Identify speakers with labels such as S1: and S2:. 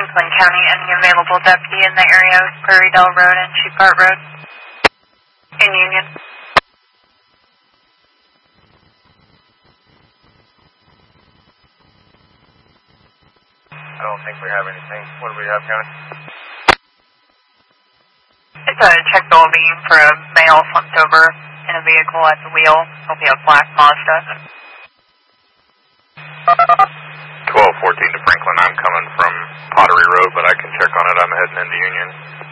S1: Franklin County, any available deputy in the area of Prairie Dell Road and Sheepart Road in Union.
S2: I don't think we have anything. What do we have, County?
S1: It's a check bill beam for a male slumped over in a vehicle at the wheel. It'll be a black Mazda.
S2: 1214 to Franklin. I'm coming from Pottery Road, but I can check on it. I'm heading into Union.